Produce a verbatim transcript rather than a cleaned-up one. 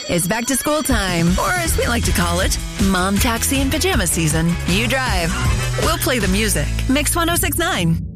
It's back to school time, or as we like to call it, mom taxi and pajama season. You drive. We'll play the music. Mix one oh six point nine.